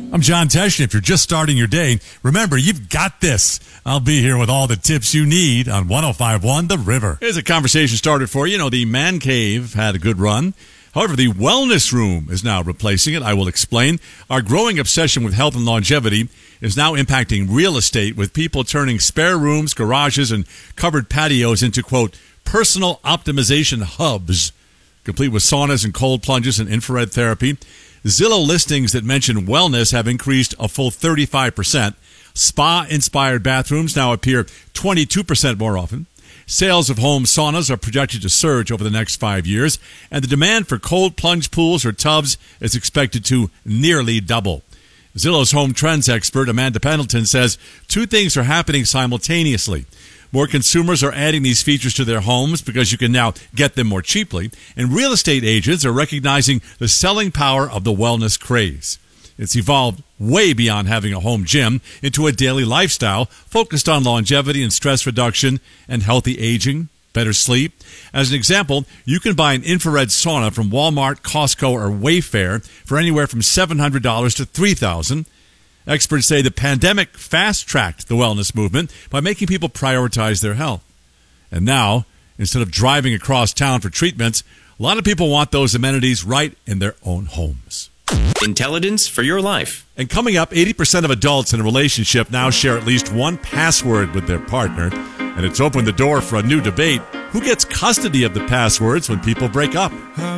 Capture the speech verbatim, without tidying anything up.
I'm John Tesh. If you're just starting your day, remember, you've got this. I'll be here with all the tips you need on one oh five point one The River. Here's a conversation started for you. You know, the Man Cave had a good run. However, the Wellness Room is now replacing it. I will explain. Our growing obsession with health and longevity is now impacting real estate, with people turning spare rooms, garages, and covered patios into, quote, personal optimization hubs, complete with saunas and cold plunges and infrared therapy. Zillow listings that mention wellness have increased a full thirty-five percent. Spa-inspired bathrooms now appear twenty-two percent more often. Sales of home saunas are projected to surge over the next five years, and the demand for cold plunge pools or tubs is expected to nearly double. Zillow's home trends expert, Amanda Pendleton, says two things are happening simultaneously. More consumers are adding these features to their homes because you can now get them more cheaply, and real estate agents are recognizing the selling power of the wellness craze. It's evolved way beyond having a home gym into a daily lifestyle focused on longevity and stress reduction and healthy aging, better sleep. As an example, you can buy an infrared sauna from Walmart, Costco, or Wayfair for anywhere from seven hundred dollars to three thousand dollars. Experts say the pandemic fast-tracked the wellness movement by making people prioritize their health. And now, instead of driving across town for treatments, a lot of people want those amenities right in their own homes. Intelligence for your life. And coming up, eighty percent of adults in a relationship now share at least one password with their partner. And it's opened the door for a new debate. Who gets custody of the passwords when people break up?